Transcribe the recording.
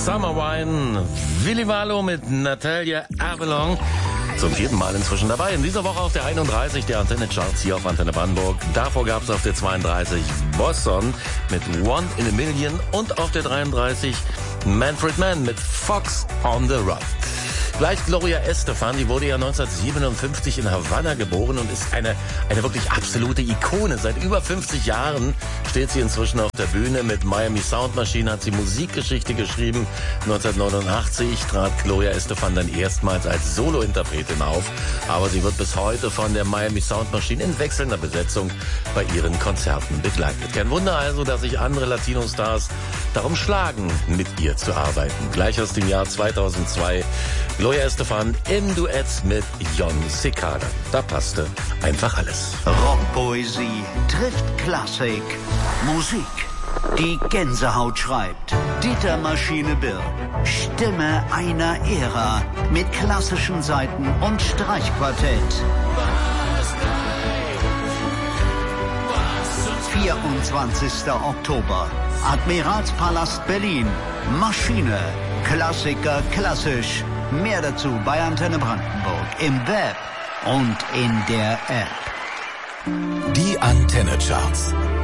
Summer Wine. Willi Wallo mit Natalia Avalon. Zum 4. Mal inzwischen dabei. In dieser Woche auf der 31 der Antenne-Charts hier auf Antenne Brandenburg. Davor gab es auf der 32 Boston mit One in a Million und auf der 33 Manfred Mann mit Fox on the Run. Gleich Gloria Estefan, die wurde ja 1957 in Havanna geboren und ist eine wirklich absolute Ikone. Seit über 50 Jahren steht sie inzwischen auf der Bühne. Mit Miami Sound Machine hat sie Musikgeschichte geschrieben. 1989 trat Gloria Estefan dann erstmals als Solointerpretin auf. Aber sie wird bis heute von der Miami Sound Machine in wechselnder Besetzung bei ihren Konzerten begleitet. Kein Wunder also, dass sich andere Latino-Stars darum schlagen, mit ihr zu arbeiten. Gleich aus dem Jahr 2002 Gloria Estefan im Duett mit Jon Secada. Da passte einfach alles. Rockpoesie trifft Klassik. Musik, die Gänsehaut schreibt. Dieter Maschine Bill, Stimme einer Ära mit klassischen Saiten und Streichquartett. 24. Oktober, Admiralspalast Berlin. Maschine, Klassiker klassisch. Mehr dazu bei Antenne Brandenburg im Web und in der App. Die Antenne Charts.